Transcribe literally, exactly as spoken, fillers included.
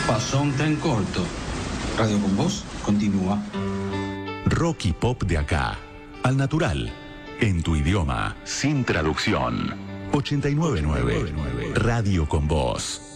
Pasó un tren corto. Radio con Voz continúa. Rock y pop de acá, al natural, en tu idioma, sin traducción. ochenta y nueve punto nueve Radio con Voz.